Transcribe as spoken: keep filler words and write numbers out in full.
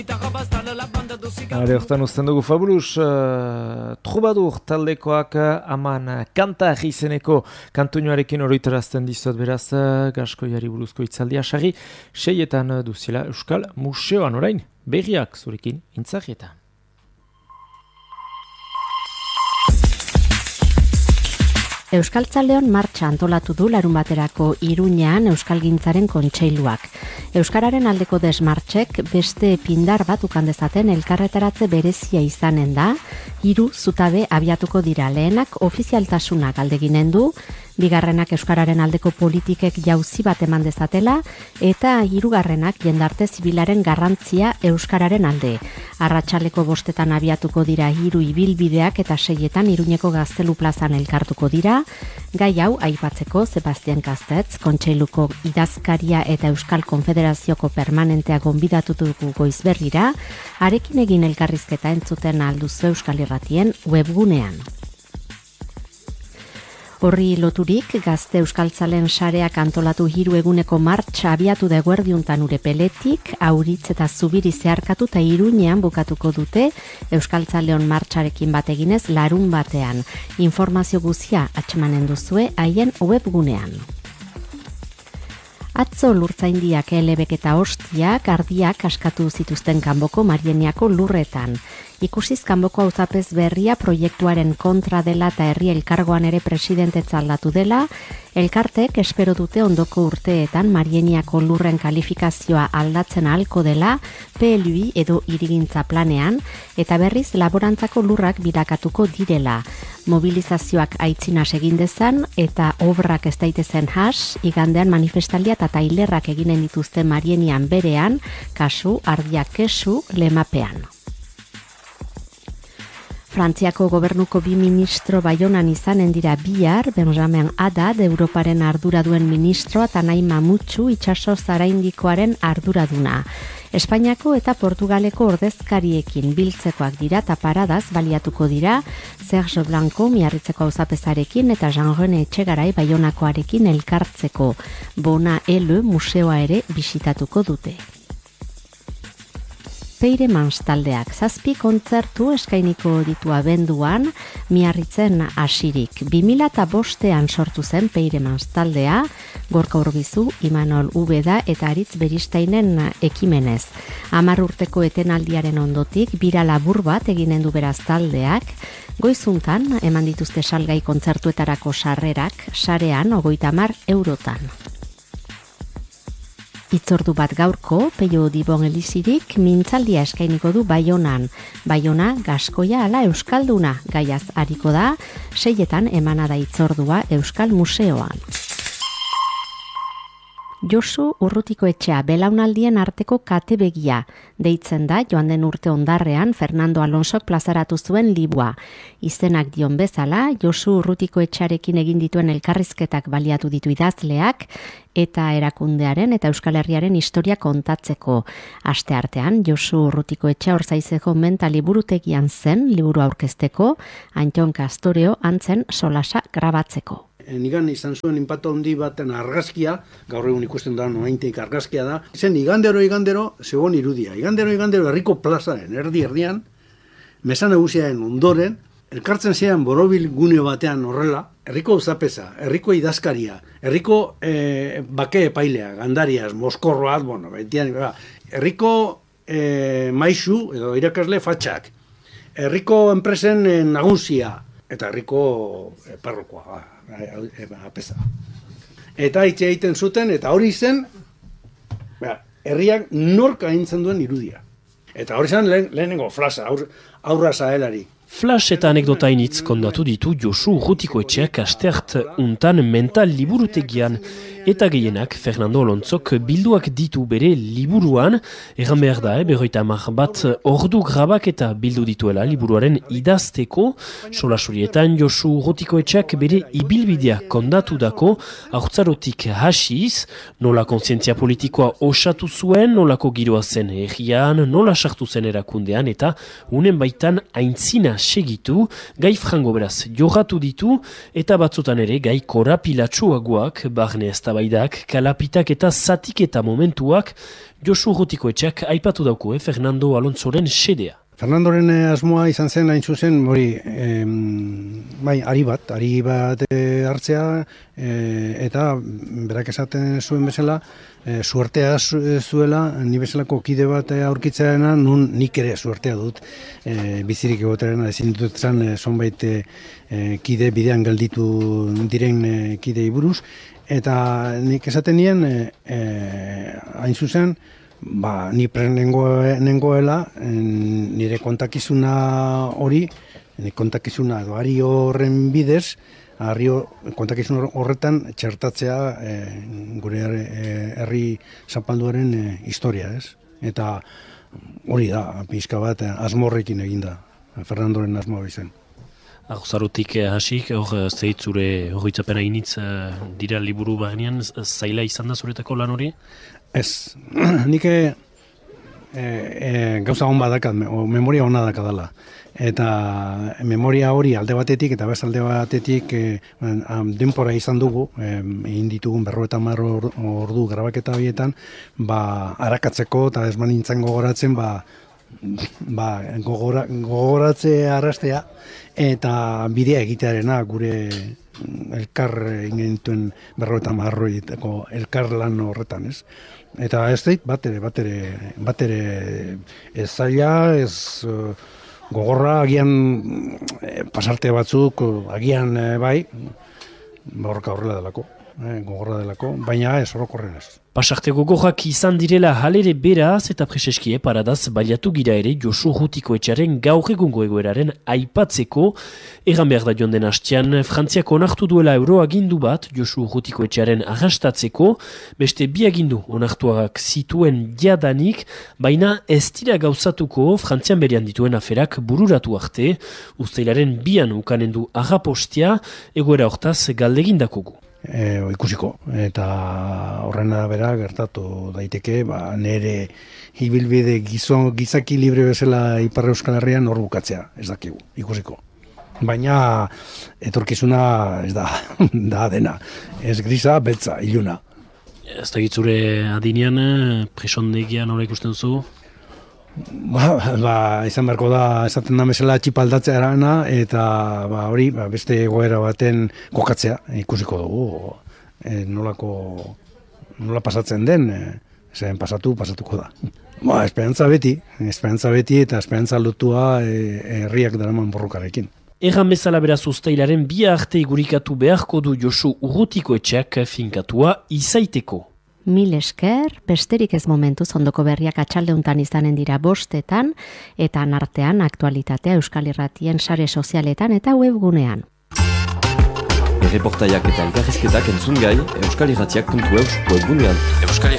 Hale, hortan uzten dugu Fabulous uh, Troubadour taldekoak aman uh, kanta izeneko kantuñoarekin oroitarazten dizut beraz uh, gaskoiari buruzko itzaldia sari seietan uh, duzila Euskal Museoan orain berriak zurekin intzarrietan. Euskaltzaleon martxa antolatu du larun baterako Iruñean Euskalgintzaren kontseiluak. Euskararen aldeko desmartxek beste pindar bat ukan dezaten elkarretaratze berezia izanen da, hiru zutabe abiatuko dira. Lehenak ofizialtasuna galdeginen du, bigarrenak euskararen aldeko politikek jauzi bat eman dezatela, eta hirugarrenak jendarte zibilaren garrantzia euskararen alde. Arratsaleko bostetan abiatuko dira hiru ibilbideak eta seietan Iruñeko Gaztelu plazan elkartuko dira. Gai hau aipatzeko Sebastian Kastetz, kontseiluko idazkaria eta Euskal Konfederazioko permanentea gonbidatu dugu goizberrira, arekin egin elkarrizketa entzuten alduzu Euskal Irratien webgunean. Horri loturik, Gazte Euskaltzalen sareak antolatu hiru eguneko martxa abiatu da eguerdiuntan Urepeletik, Auritz eta Zubiri zeharkatu eta Iruñean bukatuko dute Euskaltzaleon martxarekin bat eginez larun batean. Informazio guzia atxemanen duzue haien webgunean. Atzo lurtzaindiak elebek eta ostiak ardiak askatu zituzten Kanboko Marieniako lurretan. Ikusiz Kanboko auzapez berria proiektuaren kontra dela eta herri elkargoan ere presidentetza aldatu dela, elkartek espero dute ondoko urteetan Marieniako lurren kalifikazioa aldatzen ahalko dela P L U I edo hirigintza planean, eta berriz laborantzako lurrak bilakatuko direla. Mobilizazioak aitzinas egin dezan eta obrak ez daitezen has, igandean manifestalia eta tailerrak eginen dituzte Marienian berean, kasu ardiak kesu lemapean. Frantziako gobernuko bi ministro Baionan izanen dira bihar, Benjamin Haddad, Europaren ardura duen ministroa, eta Nahi Mamutxu, itsaso zaraindikoaren arduraduna. Espainiako eta Portugaleko ordezkariekin biltzekoak dira eta paradaz baliatuko dira Serge Blanco Miarritzeko auzapezarekin eta Jean-René Etxegarai Baionakoarekin elkartzeko. Bona Ele museoa ere bisitatuko dute. Peiremans taldeak zazpi kontzertu eskainiko ditu abenduan Miarritzen hasirik. bi mila bostean sortu zen Peiremans taldea, Gorka Urbizu, Imanol Ubeda eta Aritz Beristainen ekimenez. Hamar urteko etenaldiaren ondotik bira labur bat eginen du beraz taldeak, goizuntan eman dituzte salgai kontzertuetarako sarrerak, sarean hogeita hamar eurotan. Itzordu bat gaurko, Peio Dibon Elizirik mintzaldia eskainiko du Baionan. Baiona, Gaskoia ala Euskalduna gaiaz ariko da, seietan emana da itzordua Euskal Museoan. Josu Urrutikoetxea belaunaldien arteko katebegia deitzen da joan den urte ondarrean Fernando Alonsok plazaratu zuen libua. Izenak dion bezala, Josu Urrutikoetxearekin egin dituen elkarrizketak baliatu ditu idazleak eta erakundearen eta Euskal Herriaren historia kontatzeko. Asteartean, Josu Urrutikoetxea Orzaizeko menta liburutegian zen liburu aurkezteko, Anton Kastoreo antzen solasa grabatzeko. Nigan izan zuen inpaktu handi baten argazkia, gaur egun ikusten da noainteik argazkia da, zen igandero igandero zegoen irudia. Igandero igandero herriko plazaren erdi erdian, meza nagusiaren ondoren, elkartzen zean borobil gune batean horrela, herriko auzapeza, herriko idazkaria, herriko eh, bake epailea, gandariaz, moskorroaz, bueno, betian, herriko eh, maisu edo irakasle fatxak, herriko enpresen eh, nagusia, eta herriko eh, parrokoa, apesa. Eta hitz egiten zuten, eta hori zen, herriak nork agintzen duen irudia. Eta hori zen lehen, lehenengo flasa, aur, aurra zahelari. Flash eta anekdota initz kondatu ditu Josu Urrutikoetxeak asteart untan mental liburutegian eta gehienak Fernando Alonzok bilduak ditu bere liburuan, erran behar da, eh, berroita hamar bat ordu grabak eta bildu dituela liburuaren idazteko, solasurietan Josu Urrutikoetxeak bere ibilbidea kondatu dako, haurtzarotik hasiz, nola kontzientzia politikoa osatu zuen, nolako giroa zen errian, nola sartu zen erakundean eta unen baitan aintzina segitu, gai frango beraz jorratu ditu, eta batzutan ere gai korapilatsuagoak, barne eztabaidak, kalapitak eta zatik eta momentuak, Josu Urrutikoetxeak aipatu dauko, eh, Fernando Alonsoren sedea. Fernandoren asmoa izan zen, hain zuzen, hori, em, bai, ari bat, ari bat e, hartzea, e, eta berak esaten zuen bezala, e, suertea zuela, ni bezalako kide bat aurkitzearena, nun nik ere suertea dut, e, bizirik egoterena, ezin dut zan, e, zonbait e, kide bidean gelditu diren e, kidei buruz, eta nik esaten nien, e, e, hain zuzen, Ba, ni pren nengoela, nire kontakizuna hori, nire kontakizuna edo ari horren bidez, ari kontakizun horretan txertatzea e, gure herri zapalduaren e, historia, ez? Eta hori da, pixka bat, asmorrekin eginda, Fernandoren asmoa bizen. Arrozarotik hasik, hor zeitzure horretzapena initz dira liburu baginean, zaila izan da zuretako lan hori? Ez, nik e, e, gauza hon badakat, o, memoria hona dakadala. Eta memoria hori alde batetik eta bez alde batetik e, denpora izan dugu, e, egin ditugun berrogeita hamar ordu grabaketa horietan, ba, arakatzeko eta ez manintzen gogoratzen, ba, ba, gogora, gogoratze arrastea eta bidea egitearena gure elkar ingenituen berrogeita hamar horietako elkar lan horretan, ez? Eta ez dait, bat ere, bat ere, bat ere ez zaila, ez uh, gogorra, agian eh, pasarte batzuk, agian eh, bai, horreka horrela delako, eh, gogorra delako, baina ez orokorren ez. Pasarte gogorrak izan direla halere beraz eta preseskie paradaz baliatu gira ere Josu Urrutikoetxearen gaur egungo egoeraren aipatzeko. Egan behar da joan den hastean, Frantziak onartu duela euroagindu bat Josu Urrutikoetxearen arrastatzeko, beste bi agindu onartuak zituen jadanik, baina ez dira gauzatuko Frantzian berean dituen aferak bururatu arte, usteilaren bian ukanen du arrapostia, egoera hortaz galdegindakogu. E, ikusiko, eta horrena bera gertatu daiteke, ba, nire ibilbide gizon, gizaki libre bezala Ipar Euskal Herrian hor bukatzea, ez dakigu, ikusiko. Baina etorkizuna ez da, da dena, ez grisa, betza, iluna. Ez da gitzure adinean, presondegian hori ikusten zu? Ba, ba, izan beharko da, esaten da bezala txipaldatzea erana, eta ba, hori ba, beste egoera baten kokatzea, ikusiko dugu, e, nolako, nola pasatzen den, e, zen pasatu, pasatuko da. Ba, esperantza beti, esperantza beti eta esperantza lotua e, herriak daraman borrokarekin. Erran bezala beraz uztailaren bi arte igurikatu beharko du Josu Urrutikoetxeak finkatua izaiteko. Mil esker, besterik ez momentuz ondoko berriak atxaldeuntan izanen dira bostetan, eta nartean aktualitatea Euskal Irratien sare sozialetan eta webgunean. Erreportaiak eta elkarrizketak entzun gai Euskal Irratiak puntu eus webgunean. Euskal